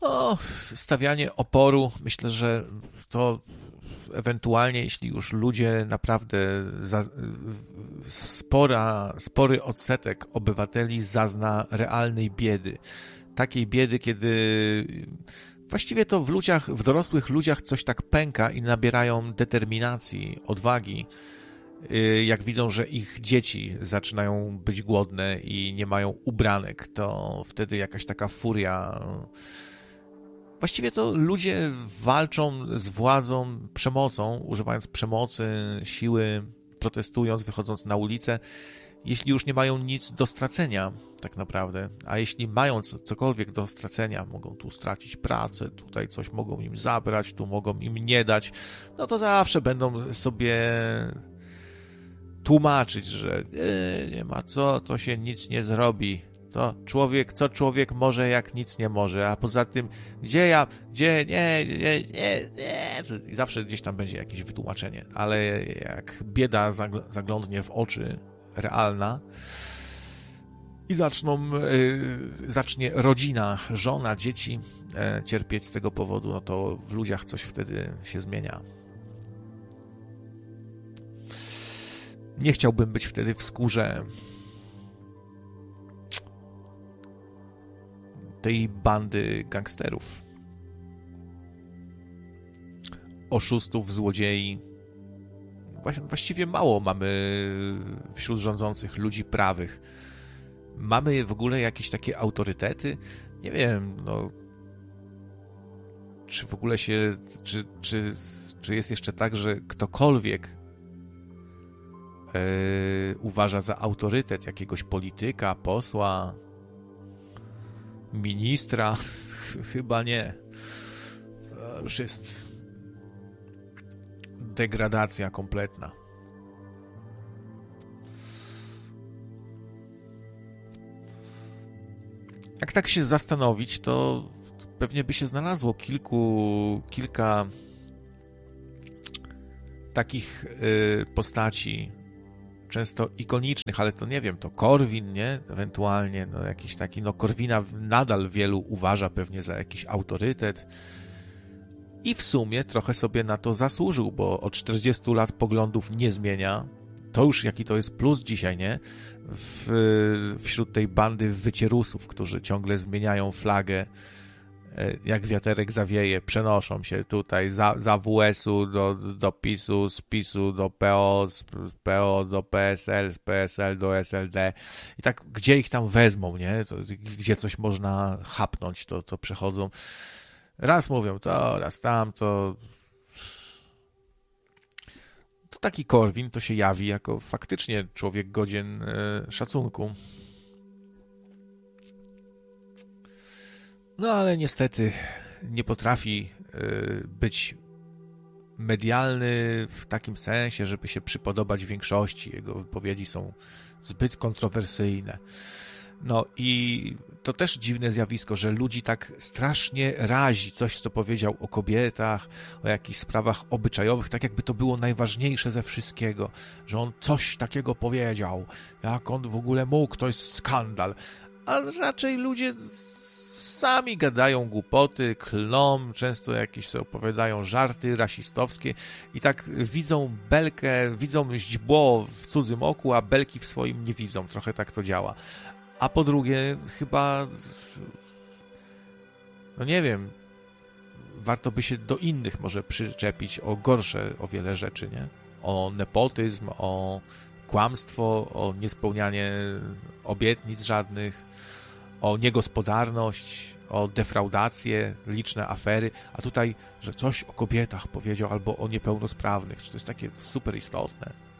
O, stawianie oporu, myślę, że to ewentualnie, jeśli już ludzie naprawdę, spory odsetek obywateli zazna realnej biedy. Takiej biedy, kiedy właściwie to w dorosłych ludziach coś tak pęka i nabierają determinacji, odwagi, jak widzą, że ich dzieci zaczynają być głodne i nie mają ubranek, to wtedy jakaś taka furia. Właściwie to ludzie walczą z władzą przemocą, używając przemocy, siły, protestując, wychodząc na ulicę, jeśli już nie mają nic do stracenia tak naprawdę. A jeśli mają cokolwiek do stracenia, mogą tu stracić pracę, tutaj coś mogą im zabrać, tu mogą im nie dać, no to zawsze będą sobie tłumaczyć, że nie ma co, to się nic nie zrobi. Co człowiek może, jak nic nie może, a poza tym, nie. I zawsze gdzieś tam będzie jakieś wytłumaczenie, ale jak bieda zaglądnie w oczy realna i zacznie rodzina, żona, dzieci cierpieć z tego powodu, no to w ludziach coś wtedy się zmienia. Nie chciałbym być wtedy w skórze tej bandy gangsterów, oszustów, złodziei. Właściwie mało mamy wśród rządzących ludzi prawych. Mamy w ogóle jakieś takie autorytety? Nie wiem, no... Czy w ogóle się... Czy jest jeszcze tak, że ktokolwiek uważa za autorytet jakiegoś polityka, posła, ministra? Chyba nie. Już jest degradacja kompletna. Jak tak się zastanowić, to pewnie by się znalazło kilka takich postaci, często ikonicznych, ale to nie wiem, to Korwin, nie? Ewentualnie, no jakiś taki, no Korwina nadal wielu uważa pewnie za jakiś autorytet i w sumie trochę sobie na to zasłużył, bo od 40 lat poglądów nie zmienia. To już jaki to jest plus dzisiaj, nie? Wśród tej bandy wycierusów, którzy ciągle zmieniają flagę, jak wiaterek zawieje, przenoszą się tutaj z AWS-u do PiS-u, z PiS-u do PO, z PO do PSL, z PSL do SLD. I tak, gdzie ich tam wezmą, nie? Gdzie coś można chapnąć, to przechodzą. Raz mówią to, raz tamto. To taki Korwin to się jawi jako faktycznie człowiek godzien szacunku. No ale niestety nie potrafi być medialny w takim sensie, żeby się przypodobać większości. Jego wypowiedzi są zbyt kontrowersyjne. No i to też dziwne zjawisko, że ludzi tak strasznie razi coś, co powiedział o kobietach, o jakichś sprawach obyczajowych, tak jakby to było najważniejsze ze wszystkiego, że on coś takiego powiedział, jak on w ogóle mógł, to jest skandal. A raczej ludzie sami gadają głupoty, klną, często jakieś sobie opowiadają żarty rasistowskie i tak widzą belkę, widzą źdźbło w cudzym oku, a belki w swoim nie widzą. Trochę tak to działa. A po drugie, chyba, no nie wiem, warto by się do innych może przyczepić o gorsze o wiele rzeczy, nie? O nepotyzm, o kłamstwo, o niespełnianie obietnic żadnych, o niegospodarność, o defraudację, liczne afery, a tutaj, że coś o kobietach powiedział albo o niepełnosprawnych, czy to jest takie super istotne.